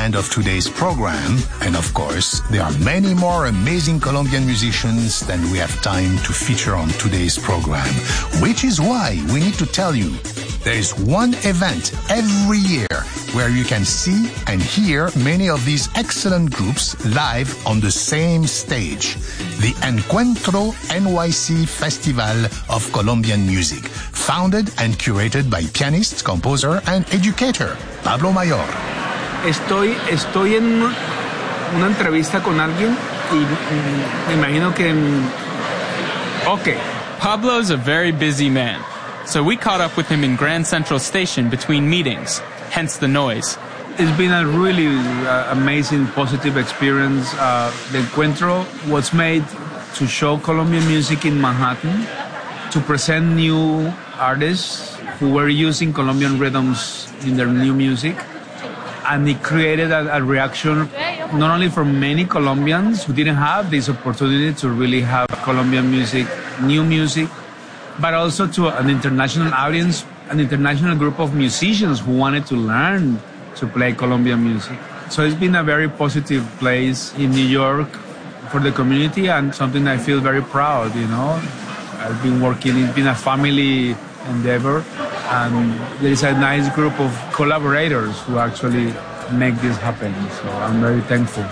end of today's program. And of course, there are many more amazing Colombian musicians than we have time to feature on today's program, which is why we need to tell you there is one event every year where you can see and hear many of these excellent groups live on the same stage. The Encuentro NYC Festival of Colombian Music, founded and curated by pianist, composer, and educator Pablo Mayor. Estoy en una entrevista con alguien y me imagino que... Okay. Pablo's a very busy man, so we caught up with him in Grand Central Station between meetings, hence the noise. It's been a really amazing, positive experience. The Encuentro was made to show Colombian music in Manhattan, to present new artists who were using Colombian rhythms in their new music. And it created a reaction not only from many Colombians who didn't have this opportunity to really have Colombian music, new music, but also to an international audience, an international group of musicians who wanted to learn to play Colombian music. So it's been a very positive place in New York for the community and something I feel very proud, you know. I've been working, it's been a family endeavor, and there is a nice group of collaborators who actually make this happen. So I'm very thankful.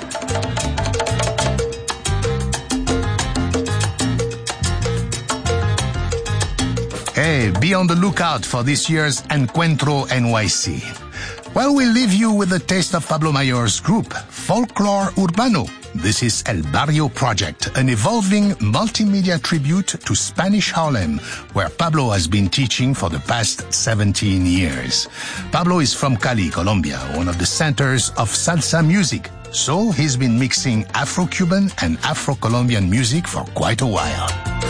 Hey, be on the lookout for this year's Encuentro NYC. Well, we'll leave you with a taste of Pablo Mayor's group, Folklore Urbano. This is El Barrio Project, an evolving multimedia tribute to Spanish Harlem, where Pablo has been teaching for the past 17 years. Pablo is from Cali, Colombia, one of the centers of salsa music. So he's been mixing Afro-Cuban and Afro-Colombian music for quite a while.